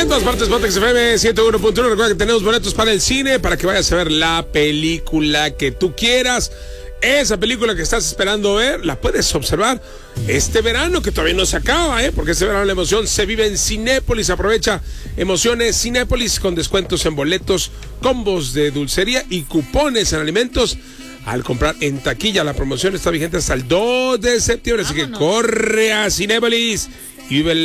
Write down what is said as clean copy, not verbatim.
En todas partes, Pontex FM 101.1. Recuerda que tenemos boletos para el cine, para que vayas a ver la película que tú quieras. Esa película que estás esperando ver, la puedes observar este verano, que todavía no se acaba, porque este verano la emoción se vive en Cinépolis. Aprovecha Emociones Cinépolis con descuentos en boletos, combos de dulcería y cupones en alimentos al comprar en taquilla. La promoción está vigente hasta el 2 de septiembre, así que corre a Cinépolis y vive el